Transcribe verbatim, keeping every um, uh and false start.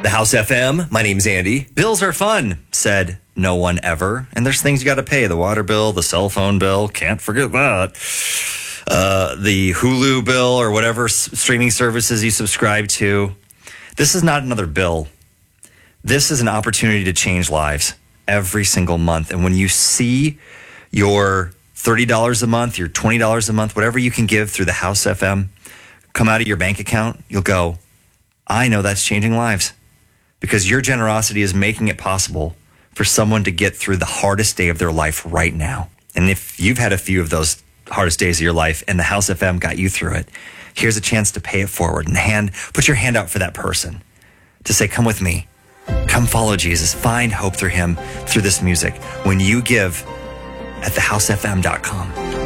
The House F M, my name's Andy. Bills are fun, said no one ever. And there's things you got to pay. The water bill, the cell phone bill, can't forget that. Uh, the Hulu bill or whatever s- streaming services you subscribe to. This is not another bill. This is an opportunity to change lives every single month. And when you see your thirty dollars a month, your twenty dollars a month, whatever you can give through the House F M, come out of your bank account, you'll go, I know that's changing lives. Because your generosity is making it possible for someone to get through the hardest day of their life right now. And if you've had a few of those hardest days of your life and the House F M got you through it, here's a chance to pay it forward and hand, put your hand out for that person to say, come with me, come follow Jesus, find hope through him, through this music. When you give at the house f m dot com.